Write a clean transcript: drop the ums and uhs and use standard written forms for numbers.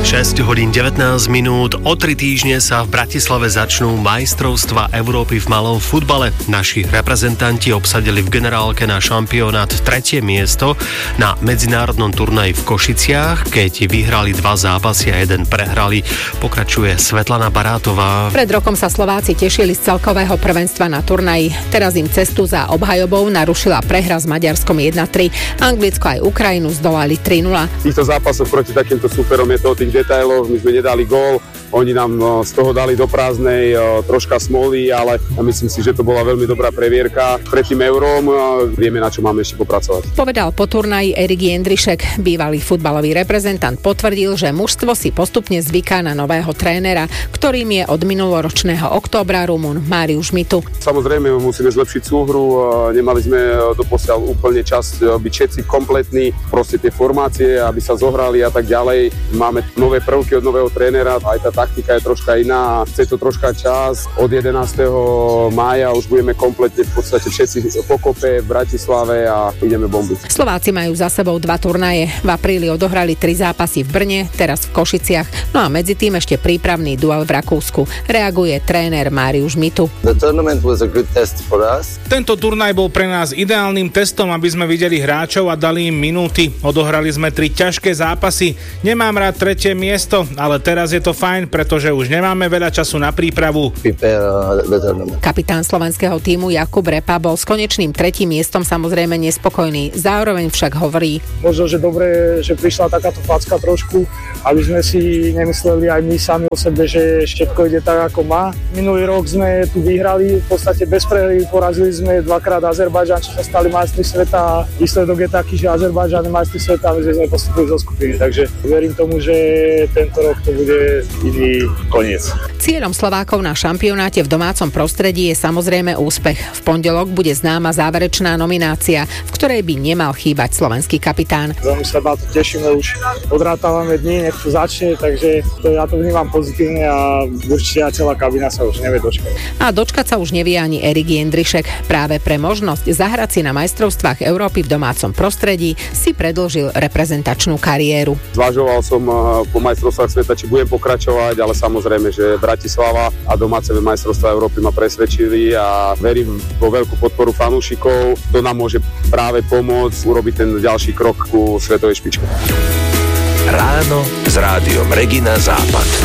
6 hodín 19 minút. O 3 týždne sa v Bratislave začnú majstrovstvá Európy v malom futbale. Naši reprezentanti obsadili v generálke na šampionát 3. miesto na medzinárodnom turnaji v Košiciach, keď vyhrali 2 zápasy a 1 prehrali. Pokračuje Svetlana Barátová. Pred rokom sa Slováci tešili z celkového prvenstva na turnaji. Teraz im cestu za obhajobou narušila prehra s Maďarskom 1-3. Anglicko aj Ukrajinu zdolali 3-0. V týchto zápasoch proti takýmto súperom je to o tých detailoch. My sme nedali gól, oni nám z toho dali do prázdnej troška smoly, ale myslím si, že to bola veľmi dobrá previerka pred tým eurom. Vieme, na čo máme ešte popracovať. Povedal po turnaji Erik Jendrišek. Bývalý futbalový reprezentant potvrdil, že mužstvo si postupne zvyká na nového trénera, ktorým je od minuloročného októbra Rumun Máriuš Mitu. Samozrejme musíme zlepšiť súhru, nemali sme doposiaľ úplne čas byť všetci kompletní, proste tie formácie, aby sa zohrali a tak ďalej. Máme nové prvky od nového trénera, aj tá taktika je troška iná, chce to troška čas. Od 11. mája už budeme kompletne v podstate všetci pokope v Bratislave a ideme bombiť. Slováci majú za sebou 2 turnaje. V apríli odohrali 3 zápasy v Brne, teraz v Košiciach, no a medzi tým ešte prípravný duel v Rakúsku. Reaguje tréner Máriuš Mitu. Tento turnaj bol pre nás ideálnym testom, aby sme videli hráčov a dali im minúty. Odohrali sme 3 ťažké zápasy. Nemám rád 3. miesto, ale teraz je to fajn, pretože už nemáme veľa času na prípravu. Kapitán slovenského tímu Jakub Repa bol s konečným 3. miestom samozrejme nespokojný. Zároveň však hovorí: možno, že dobre, že prišla takáto facka trošku, aby sme si nemysleli aj my sami o sebe, že všetko ide tak, ako má. Minulý rok sme tu vyhrali, v podstate bez prehry, porazili sme 2-krát Azerbajdžan, čo sa stali majstri sveta. Výsledok je taký, že Azerbajdžan je majstri sveta, my sme postupili zo skupiny, takže verím tomu, že tento rok to bude iný koniec. Cieľom Slovákov na šampionáte v domácom prostredí je samozrejme úspech. V pondelok bude známa záverečná nominácia, v ktorej by nemal chýbať slovenský kapitán. Veľmi sa na to tešíme, už odrátávame dni, nech to začne, takže ja to vnímam pozitívne a určite celá kabína sa už nevie dočkať. A dočkať sa už nevie ani Erik Jendrišek. Práve pre možnosť zahrať si na majstrovstvách Európy v domácom prostredí si predĺžil reprezentačnú kariéru. Zvažoval som po majstrovstvách sveta, či budem pokračovať, ale samozrejme, že Bratislava a domáce majstrovstvá Európy ma presvedčili a verím vo veľkú podporu fanúšikov. To nám môže práve pomôcť urobiť ten ďalší krok ku svetovej špičke. Ráno s rádiom Regina Západ.